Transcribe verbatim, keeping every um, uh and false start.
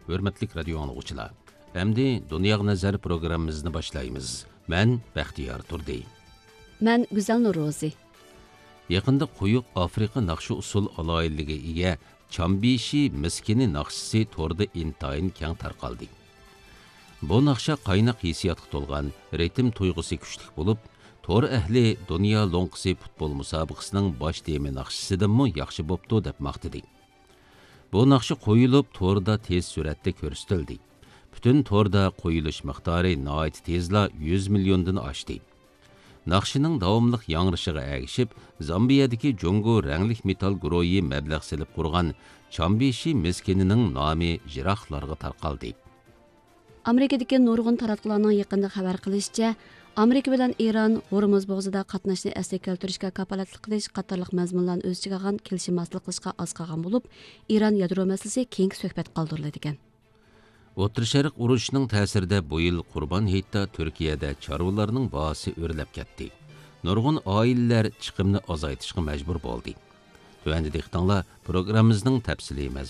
hörmətli radio anlıqçılar. Əmdi Dünya Nəzər proqramımızını başlayımız. Mən Bəxtiyar Turdi. Mən Güzel Nurozi. Yaqında quyuq Afrika naqşı usul alayilligiga ega Çambishi miskini naqshisi torda intayin keng tarqaldi. Bu naqsha qaynaq hissiyatga to'lgan, ritm tuyg'usi kuchli bo'lib, tor ahli dunyo lo'nqisi futbol musobaqasining bosh temi naqshisidanmi yaxshi bo'pti deb maqtadi. Bu naqsha qo'yilib torda tez suratda ko'rsatildi. Butun torda qo'yilish miqdori nihoyat tezla yuz milliondan oshdi. Naqshining davomliq yangrashiga ergishib, Zambiyadagi Jungo ranglik metal guruhi mablag' silib qurgan Çambishi miskinining nomi jiroqlarga tarqaldi. Amerikadagi nurg'un taratqularning yaqinda xabar qilishicha, Amerika bilan Iran Hormuz bo'g'izida qatnashni asli keltirishga kapolatlik qilish qatorliq mazmunlarni o'z ichiga olgan kelishimsizlik qilishga oz qolgan bo'lib, Iran yadro masalasi keng suhbat qoldiriladi ekan. O'rta Sharq urushining ta'sirida bu yil Qurbon hayitda Turkiyada chorvalarning bahosi o'rlab ketdi. Nurg'un oilalar chiqimni ozaytishga majbur bo'ldi. Tuanda diqtonlar programmamizning tafsiliy